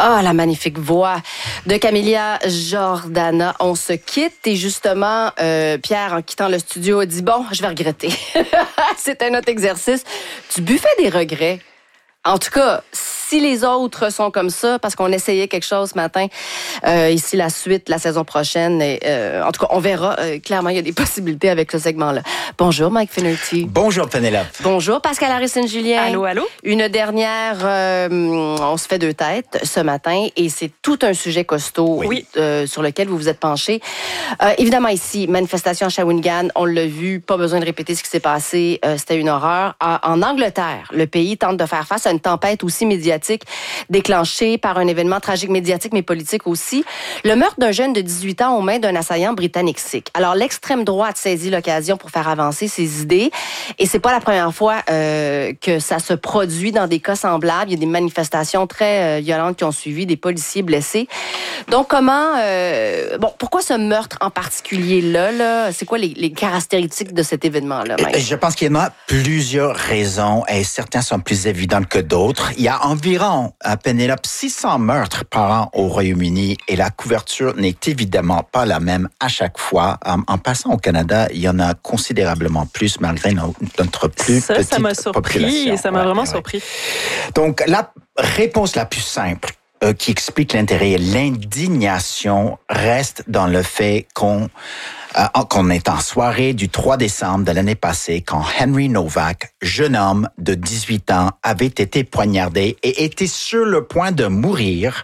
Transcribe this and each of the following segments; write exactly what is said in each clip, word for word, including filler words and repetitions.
Ah, oh, la magnifique voix de Camélia Jordana. On se quitte et justement, euh, Pierre, en quittant le studio, a dit « Bon, je vais regretter. » C'est un autre exercice du buffet des regrets. En tout cas, si les autres sont comme ça, parce qu'on essayait quelque chose ce matin, euh, ici la suite, la saison prochaine, et, euh, en tout cas, on verra. Euh, clairement, il y a des possibilités avec ce segment-là. Bonjour, Mike Finnerty. Bonjour, Pénélope. Bonjour, Pascal Harrison-Julien. Allô, allô. Une dernière, euh, on se fait deux têtes ce matin, et c'est tout un sujet costaud oui. euh, sur lequel vous vous êtes penché. Euh, évidemment, ici, manifestation à Shawinigan, on l'a vu, pas besoin de répéter ce qui s'est passé, euh, c'était une horreur. En Angleterre, le pays tente de faire face à une tempête aussi médiatique déclenchée par un événement tragique médiatique mais politique aussi. Le meurtre d'un jeune de dix-huit ans aux mains d'un assaillant britannique sikh. Alors l'extrême droite saisit l'occasion pour faire avancer ses idées et c'est pas la première fois euh, que ça se produit dans des cas semblables. Il y a des manifestations très euh, violentes qui ont suivi, des policiers blessés. Donc comment euh, bon pourquoi ce meurtre en particulier là, là c'est quoi les, les caractéristiques de cet événement là? Je pense qu'il y en a plusieurs raisons et certaines sont plus évidentes que d'autres. Il y a environ à Pénélope six cents meurtres par an au Royaume-Uni et la couverture n'est évidemment pas la même à chaque fois. En, en passant au Canada, il y en a considérablement plus malgré notre plus ça, petite ça m'a surpris, population. Ça m'a ouais, vraiment ouais. surpris. Donc la réponse la plus simple euh, qui explique l'intérêt et l'indignation reste dans le fait qu'on Euh, qu'on est en soirée du trois décembre de l'année passée quand Henry Novak, jeune homme de dix-huit ans, avait été poignardé et était sur le point de mourir.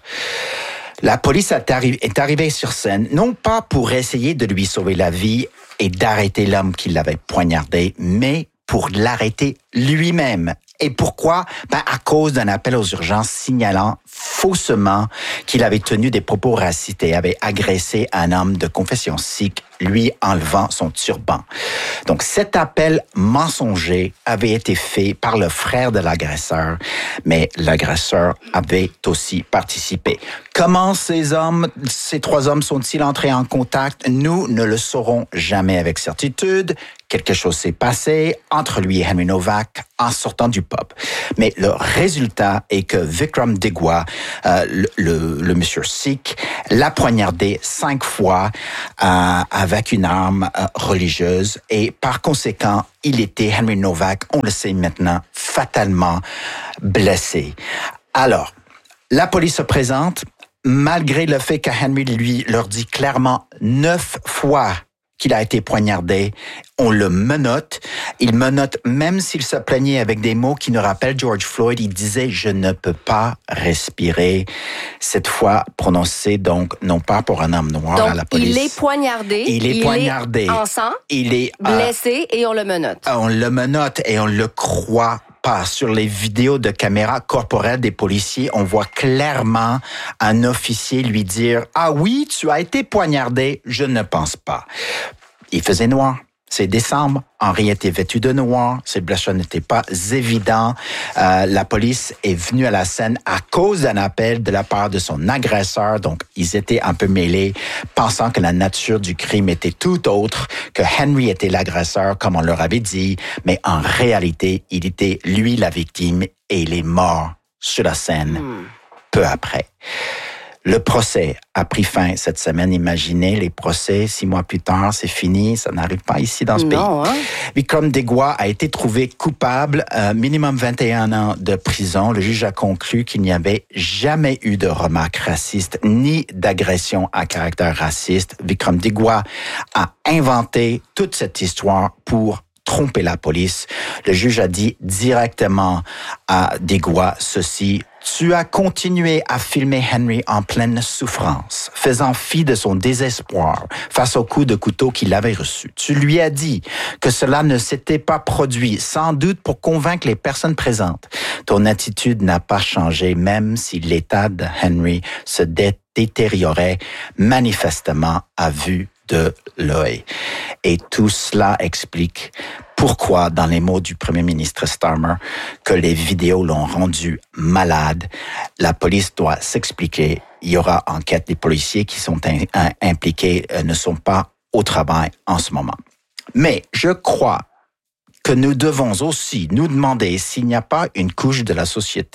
La police est arri- est arrivée sur scène, non pas pour essayer de lui sauver la vie et d'arrêter l'homme qui l'avait poignardé, mais pour l'arrêter lui-même. Et pourquoi? Ben, à cause d'un appel aux urgences signalant faussement qu'il avait tenu des propos racistes et avait agressé un homme de confession sikh, lui enlevant son turban. Donc, cet appel mensonger avait été fait par le frère de l'agresseur, mais l'agresseur avait aussi participé. Comment ces hommes, ces trois hommes sont-ils entrés en contact? Nous ne le saurons jamais avec certitude. Quelque chose s'est passé entre lui et Henry Novak en sortant du pub. Mais le résultat est que Vikram Digwa, euh, le, le, le monsieur sikh, l'a poignardé cinq fois euh, avec une arme euh, religieuse et par conséquent, il était, Henry Novak, on le sait maintenant, fatalement blessé. Alors, la police se présente, malgré le fait que Henry, lui, leur dit clairement neuf fois qu'il a été poignardé, on le menotte. Il menotte même s'il se plaignait avec des mots qui nous rappellent George Floyd. Il disait « je ne peux pas respirer ». Cette fois prononcé donc non pas pour un homme noir donc, à la police. il est poignardé. Il est il poignardé. Est en sang. Il est blessé euh, et on le menotte. On le menotte et on le croit pas. Sur les vidéos de caméra corporelle des policiers, on voit clairement un officier lui dire « Ah oui, tu as été poignardé, je ne pense pas ». Il faisait noir. C'est décembre. Henry était vêtu de noir. Ses blessures n'étaient pas évidentes. Euh, la police est venue à la scène à cause d'un appel de la part de son agresseur. Donc, ils étaient un peu mêlés, pensant que la nature du crime était tout autre, que Henry était l'agresseur, comme on leur avait dit. Mais en réalité, il était, lui, la victime et il est mort sur la scène hmm. peu après. Le procès a pris fin cette semaine. Imaginez, les procès, six mois plus tard, c'est fini. Ça n'arrive pas ici dans ce non, pays. Hein? Vikram Digwa a été trouvé coupable, euh, minimum vingt et un ans de prison. Le juge a conclu qu'il n'y avait jamais eu de remarques racistes ni d'agression à caractère raciste. Vikram Digwa a inventé toute cette histoire pour tromper la police. Le juge a dit directement à Digwa ceci: tu as continué à filmer Henry en pleine souffrance, faisant fi de son désespoir face au coup de couteau qu'il avait reçu. Tu lui as dit que cela ne s'était pas produit, sans doute pour convaincre les personnes présentes. Ton attitude n'a pas changé, même si l'état de Henry se détériorait manifestement à vue de l'œil. Et tout cela explique pourquoi, dans les mots du premier ministre Starmer, que les vidéos l'ont rendu malade. La police doit s'expliquer. Il y aura enquête. Les policiers qui sont in, in, impliqués euh, ne sont pas au travail en ce moment. Mais je crois que nous devons aussi nous demander s'il n'y a pas une couche de la société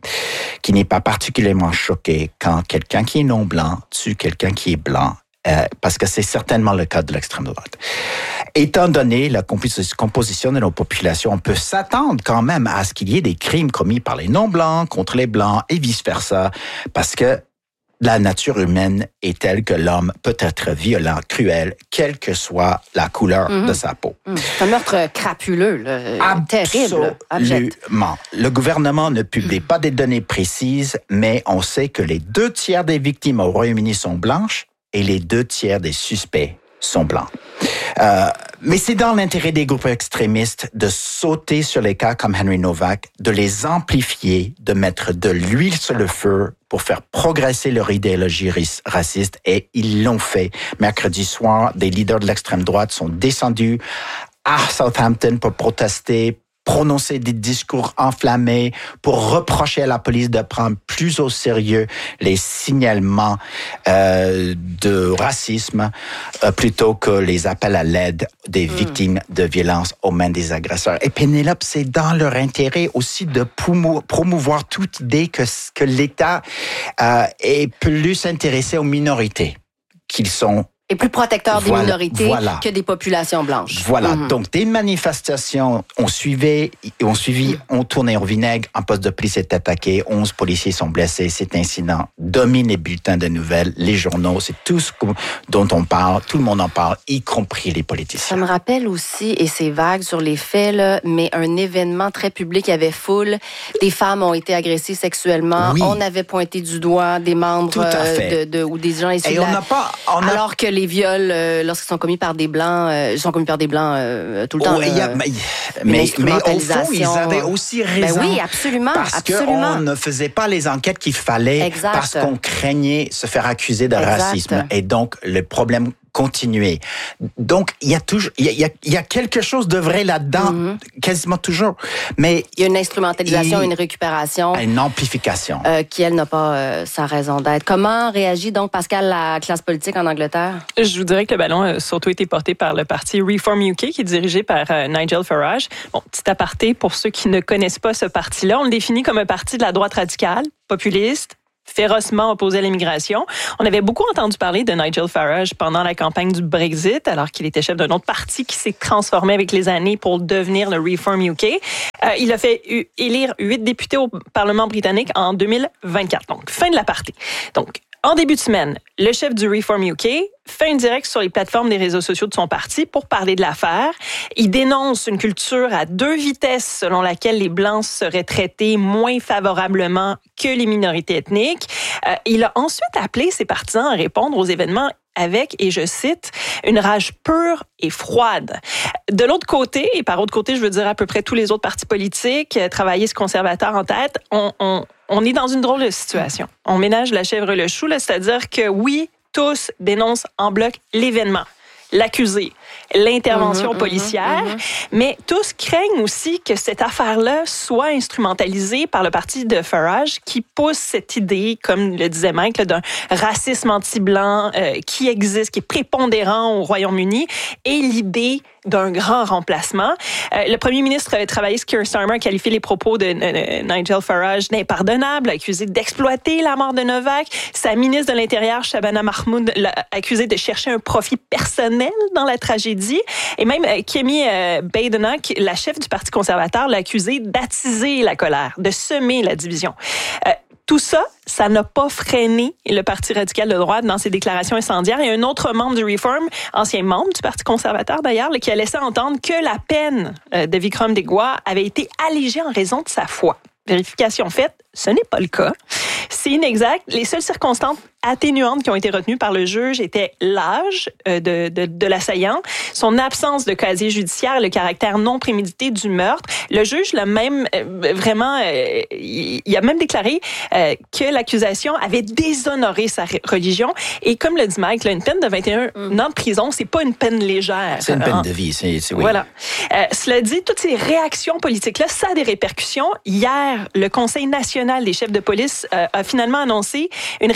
qui n'est pas particulièrement choqué quand quelqu'un qui est non-blanc tue quelqu'un qui est blanc, euh, parce que c'est certainement le cas de l'extrême droite. Étant donné la composition de nos populations, on peut s'attendre quand même à ce qu'il y ait des crimes commis par les non-blancs contre les blancs et vice-versa, parce que la nature humaine est telle que l'homme peut être violent, cruel, quelle que soit la couleur mm-hmm. de sa peau. Mm. C'est un meurtre crapuleux, là, terrible, abject. Absolument. Le gouvernement ne publie pas des données précises, mais on sait que les deux tiers des victimes au Royaume-Uni sont blanches et les deux tiers des suspects sont blancs. Euh, mais c'est dans l'intérêt des groupes extrémistes de sauter sur les cas comme Henry Novak, de les amplifier, de mettre de l'huile sur le feu pour faire progresser leur idéologie raciste. Et ils l'ont fait. Mercredi soir, des leaders de l'extrême droite sont descendus à Southampton pour protester, prononcer des discours enflammés pour reprocher à la police de prendre plus au sérieux les signalements euh, de racisme euh, plutôt que les appels à l'aide des mmh. victimes de violences aux mains des agresseurs. Et Pénélope, c'est dans leur intérêt aussi de promou- promouvoir toute idée que, que l'État euh, est plus intéressé aux minorités qu'ils sont et plus protecteur des voilà, minorités voilà. que des populations blanches. Voilà. Mm-hmm. Donc, des manifestations ont suivi, ont suivi, ont tourné au vinaigre. Un poste de police est attaqué. onze policiers sont blessés. Cet incident domine les bulletins de nouvelles, les journaux. C'est tout ce dont on parle. Tout le monde en parle, y compris les politiciens. Ça me rappelle aussi, et c'est vague sur les faits, là, mais un événement très public, il y avait foule. Des femmes ont été agressées sexuellement. Oui. On avait pointé du doigt des membres de, de, ou des gens issus et de on la... n'a pas, on a... Alors que les viols, euh, lorsqu'ils sont commis par des Blancs, euh, ils sont commis par des Blancs euh, tout le temps. Oh, a, euh, mais, mais, mais au fond, ils avaient aussi raison. Ben oui, absolument. Parce absolument. qu'on ne faisait pas les enquêtes qu'il fallait exact. Parce qu'on craignait se faire accuser de exact. racisme. Et donc, le problème continuer. Donc, il y a toujours, il y a, il y a quelque chose de vrai là-dedans, mm-hmm. quasiment toujours. Mais il y a une instrumentalisation, il, une récupération, une amplification, euh, qui elle n'a pas euh, sa raison d'être. Comment réagit donc Pascal la classe politique en Angleterre? Je vous dirais que le ballon a surtout été porté par le parti Reform U K, qui est dirigé par euh, Nigel Farage. Bon, petit aparté pour ceux qui ne connaissent pas ce parti-là, on le définit comme un parti de la droite radicale, populiste, férocement opposé à l'immigration. On avait beaucoup entendu parler de Nigel Farage pendant la campagne du Brexit, alors qu'il était chef d'un autre parti qui s'est transformé avec les années pour devenir le Reform U K. Euh, il a fait u- élire huit députés au Parlement britannique en deux mille vingt-quatre. Donc, fin de la partie. Donc, en début de semaine, le chef du Reform U K fait un direct sur les plateformes des réseaux sociaux de son parti pour parler de l'affaire. Il dénonce une culture à deux vitesses selon laquelle les Blancs seraient traités moins favorablement que les minorités ethniques. Euh, il a ensuite appelé ses partisans à répondre aux événements avec, et je cite, une rage pure et froide. De l'autre côté, et par autre côté, je veux dire à peu près tous les autres partis politiques, travaillistes conservateurs en tête, on, on, on est dans une drôle de situation. On ménage la chèvre et le chou, là, c'est-à-dire que oui, tous dénoncent en bloc l'événement, l'accusé, l'intervention mmh, policière, mmh, mmh. mais tous craignent aussi que cette affaire-là soit instrumentalisée par le parti de Farage qui pousse cette idée, comme le disait Mike, là, d'un racisme anti-blanc euh, qui existe, qui est prépondérant au Royaume-Uni, et l'idée d'un grand remplacement. Euh, le premier ministre travailliste Keir Starmer a qualifié les propos de euh, Nigel Farage d'impardonnables, accusé d'exploiter la mort de Novak. Sa ministre de l'Intérieur, Shabana Mahmoud, l'a accusé de chercher un profit personnel dans la tragédie. Et même euh, Kemi euh, Badenoch, la chef du Parti conservateur, l'a accusé d'attiser la colère, de semer la division. Euh, Tout ça, ça n'a pas freiné le Parti radical de droite dans ses déclarations incendiaires. Il y a un autre membre du Reform, ancien membre du Parti conservateur d'ailleurs, qui a laissé entendre que la peine de Vikram Degwa avait été allégée en raison de sa foi. Vérification faite, ce n'est pas le cas. C'est inexact. Les seules circonstances atténuantes qui ont été retenues par le juge étaient l'âge de, de, de l'assaillant, son absence de casier judiciaire et le caractère non prémédité du meurtre. Le juge l'a même euh, vraiment, euh, il a même déclaré euh, que l'accusation avait déshonoré sa religion. Et comme le dit Mike, là, une peine de vingt et un mm. ans de prison, c'est pas une peine légère. C'est une peine hein? de vie, c'est, c'est oui. Voilà. Euh, cela dit, toutes ces réactions politiques-là, ça a des répercussions. Hier, le Conseil national des chefs de police euh, a finalement annoncé une révision forte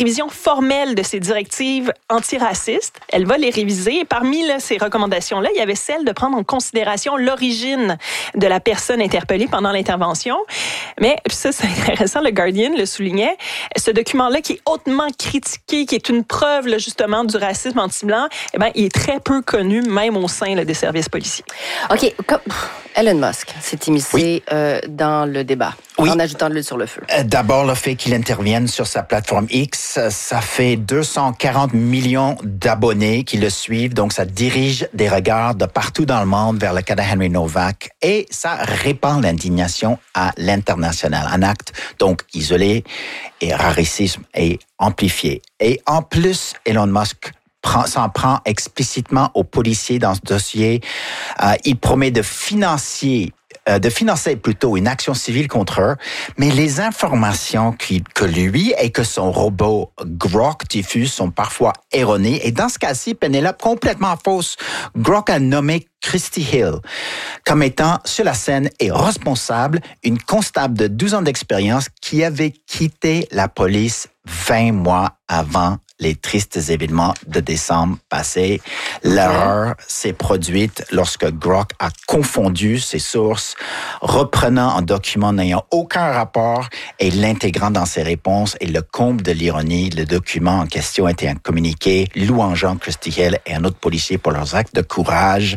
formelle de ses directives antiracistes. Elle va les réviser. Et parmi là, ces recommandations-là, il y avait celle de prendre en considération l'origine de la personne interpellée pendant l'intervention. Mais ça, c'est intéressant, le Guardian le soulignait. Ce document-là, qui est hautement critiqué, qui est une preuve là, justement du racisme anti-blanc, eh bien, il est très peu connu, même au sein là, des services policiers. OK. Comme Elon Musk s'est immiscé Oui. euh, dans le débat, Oui. en ajoutant de l'huile sur le feu. D'abord, le fait qu'il intervienne sur sa plateforme X, ça fait deux cent quarante millions d'abonnés qui le suivent, donc ça dirige des regards de partout dans le monde vers le cas de Henry Novak et ça répand l'indignation à l'international. Un acte donc isolé et racisme est amplifié. Et en plus, Elon Musk Prend, s'en prend explicitement aux policiers dans ce dossier. Euh, il promet de financer, euh, de financer plutôt une action civile contre eux, mais les informations qui, que lui et que son robot Grok diffuse sont parfois erronées. Et dans ce cas-ci, Penelope, complètement fausse. Grok a nommé Christy Hill comme étant sur la scène et responsable, une constable de douze ans d'expérience qui avait quitté la police vingt mois avant les tristes événements de décembre passé. L'erreur s'est produite lorsque Grok a confondu ses sources, reprenant un document n'ayant aucun rapport et l'intégrant dans ses réponses. Et le comble de l'ironie, le document en question était un communiqué louangeant Christy Hill et un autre policier pour leurs actes de courage.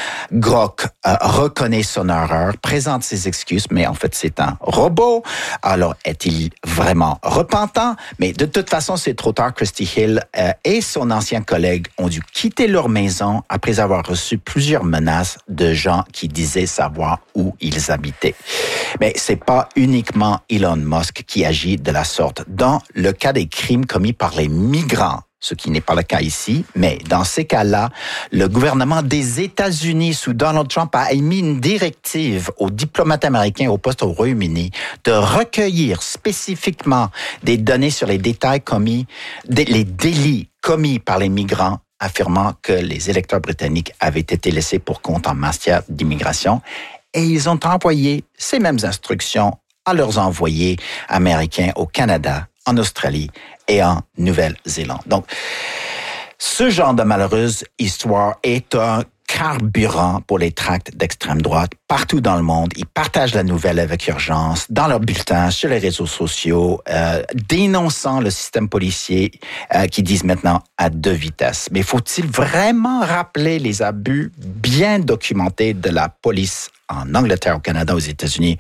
Grok euh, reconnaît son erreur, présente ses excuses, mais en fait c'est un robot. Alors est-il vraiment repentant? Mais de toute façon, c'est trop tard. Christy Hill euh, et son ancien collègue ont dû quitter leur maison après avoir reçu plusieurs menaces de gens qui disaient savoir où ils habitaient. Mais c'est pas uniquement Elon Musk qui agit de la sorte. Dans le cas des crimes commis par les migrants, ce qui n'est pas le cas ici, mais dans ces cas-là, le gouvernement des États-Unis sous Donald Trump a émis une directive aux diplomates américains au poste au Royaume-Uni de recueillir spécifiquement des données sur les détails commis, les délits commis par les migrants, affirmant que les électeurs britanniques avaient été laissés pour compte en matière d'immigration. Et ils ont envoyé ces mêmes instructions à leurs envoyés américains au Canada, en Australie et en Nouvelle-Zélande. Donc, ce genre de malheureuse histoire est un carburant pour les tracts d'extrême droite partout dans le monde. Ils partagent la nouvelle avec urgence dans leurs bulletins, sur les réseaux sociaux, euh, dénonçant le système policier euh, qui disent maintenant à deux vitesses. Mais faut-il vraiment rappeler les abus bien documentés de la police en Angleterre, au Canada, aux États-Unis